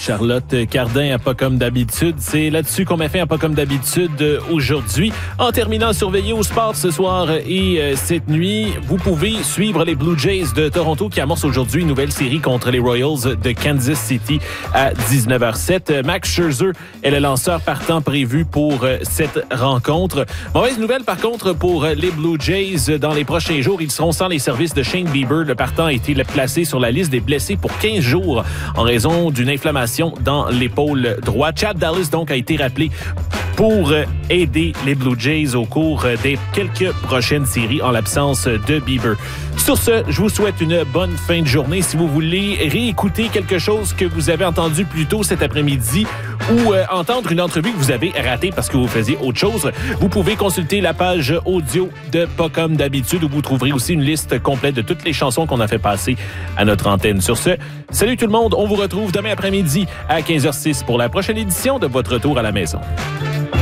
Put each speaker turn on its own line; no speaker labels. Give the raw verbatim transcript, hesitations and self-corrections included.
Charlotte Cardin à Pas comme d'habitude. C'est là-dessus qu'on m'a fait un Pas comme d'habitude aujourd'hui. En terminant, surveillez au sport ce soir et euh, cette nuit, vous pouvez suivre les Blue Jays de Toronto qui amorcent aujourd'hui une nouvelle série contre les Royals de Kansas City à dix-neuf heures sept. Max Scherzer est le lanceur partant prévu pour euh, cette rencontre. Mauvaise nouvelle par contre pour les Blue Jays. Dans les prochains jours, ils seront sans les services de Shane Bieber. Le partant a été placé sur la liste des blessés pour quinze jours en raison d'une inflammation dans l'épaule droite. Chad Dallas donc a été rappelé pour aider les Blue Jays au cours des quelques prochaines séries en l'absence de Bieber. Sur ce, je vous souhaite une bonne fin de journée. Si vous voulez réécouter quelque chose que vous avez entendu plus tôt cet après-midi ou euh, entendre une entrevue que vous avez ratée parce que vous faisiez autre chose, vous pouvez consulter la page audio de Pas comme d'habitude où vous trouverez aussi une liste complète de toutes les chansons qu'on a fait passer à notre antenne. Sur ce, salut tout le monde, on vous retrouve demain après-midi à quinze heures six pour la prochaine édition de votre retour à la maison.